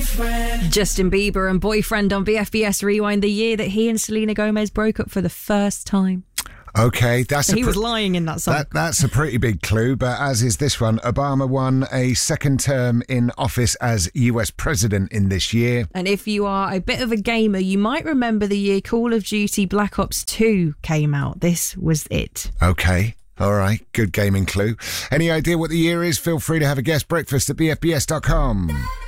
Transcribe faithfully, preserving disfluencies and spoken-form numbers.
Boyfriend. Justin Bieber and Boyfriend on B F B S Rewind, the year that he and Selena Gomez broke up for the first time. Okay, that's So a he pr- was lying in that song. That, that's a pretty big clue, but as is this one, Obama won a second term in office as U S president in this year. And if you are a bit of a gamer, you might remember the year Call of Duty Black Ops two came out. This was it. Okay. All right, good gaming clue. Any idea what the year is? Feel free to have a guess. Breakfast at b f b s dot com.